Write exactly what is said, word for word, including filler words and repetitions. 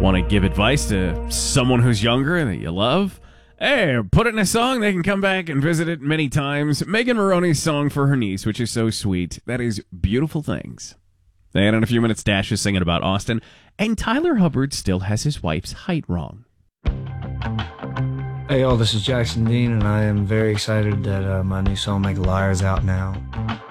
Want to give advice to someone who's younger that you love? Hey, put it in a song. They can come back and visit it many times. Megan Moroney's song for her niece, which is so sweet. That is Beautiful Things. And in a few minutes, Dash is singing about Austin. And Tyler Hubbard still has his wife's height wrong. Hey, y'all, this is Jackson Dean, and I am very excited that uh, my new song, Make a Liar, is out now.